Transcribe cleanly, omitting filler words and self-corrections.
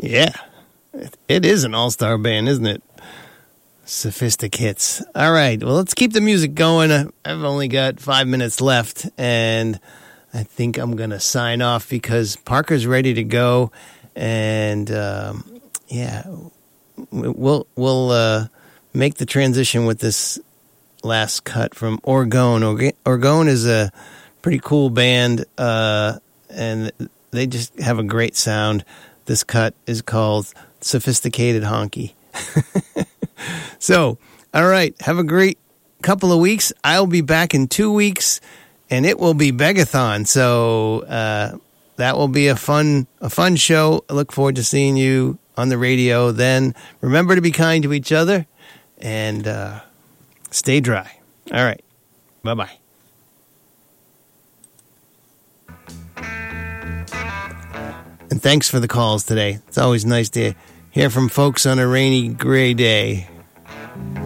Yeah, it is an all-star band, isn't it? Sophisticates. All right, well, let's keep the music going. I've only got 5 minutes left, and I think I'm going to sign off because Parker's ready to go, and yeah, we'll make the transition with this last cut from Orgone. Orgone is a pretty cool band, and they just have a great sound. This cut is called Sophisticated Honky. So, all right, have a great couple of weeks. I'll be back in 2 weeks, and it will be Begathon. So that will be a fun show. I look forward to seeing you on the radio then. Remember to be kind to each other, and stay dry. All right, bye-bye. And thanks for the calls today. It's always nice to hear from folks on a rainy, gray day.